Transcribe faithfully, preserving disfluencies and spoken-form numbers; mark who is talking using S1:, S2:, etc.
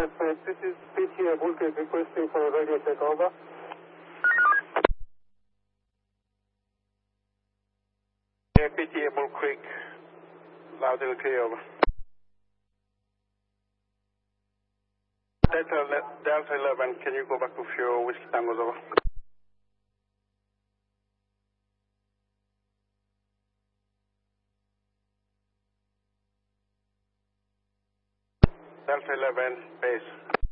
S1: Perfect. This is P T A Bullcreek requesting for a radio takeover.
S2: Yeah, P T A Bullcreek, loud and clear, over. Delta, Delta eleven, can you go back to your Whiskey Tangos, over? Delta eleven, base.